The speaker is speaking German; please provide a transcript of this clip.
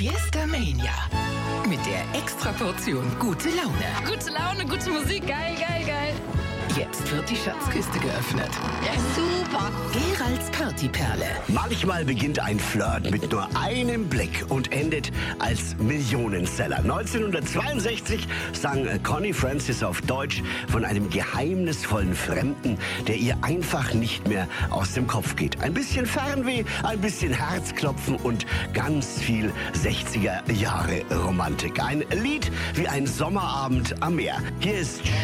Fiesta-Mania. Mit der Extraportion gute Laune. Gute Laune, gute Musik, geil, geil, geil. Jetzt wird die Schatzkiste geöffnet. Ja, super. Geralds Partyperle. Manchmal beginnt ein Flirt mit nur einem Blick und endet als Millionenseller. 1962 sang Connie Francis auf Deutsch von einem geheimnisvollen Fremden, der ihr einfach nicht mehr aus dem Kopf geht. Ein bisschen Fernweh, ein bisschen Herzklopfen und ganz viel 60er Jahre Romantik. Ein Lied wie ein Sommerabend am Meer. Hier ist